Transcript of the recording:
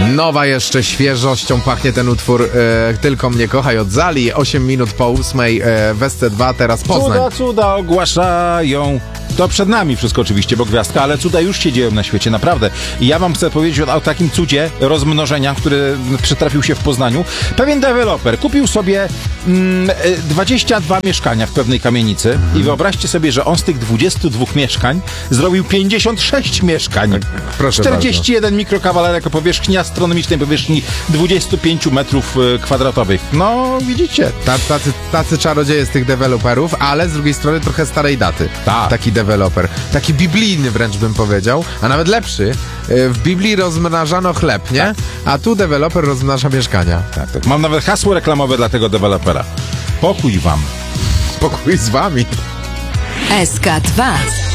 Nowa jeszcze świeżością pachnie ten utwór Tylko mnie kochaj od Zali. 8 minut po 8 w SC2, teraz Poznań. Cuda ogłaszają. To przed nami wszystko oczywiście, bo gwiazdka, ale cuda już się dzieją na świecie, naprawdę. I ja wam chcę powiedzieć o takim cudzie rozmnożenia, który przytrafił się w Poznaniu. Pewien deweloper kupił sobie 22 mieszkania w pewnej kamienicy i wyobraźcie sobie, że on z tych 22 mieszkań zrobił 56 mieszkań. Proszę 41 mikrokawalerek o powierzchni astronomicznej, powierzchni 25 metrów kwadratowych. No, widzicie. Tacy czarodzieje z tych deweloperów, ale z drugiej strony trochę starej daty. Tak. Taki deweloper. Taki biblijny wręcz bym powiedział, a nawet lepszy. W Biblii rozmnażano chleb, nie? Tak. A tu deweloper rozmnaża mieszkania. Tak. Mam nawet hasło reklamowe dla tego dewelopera. Pokój wam. Pokój z wami. SK2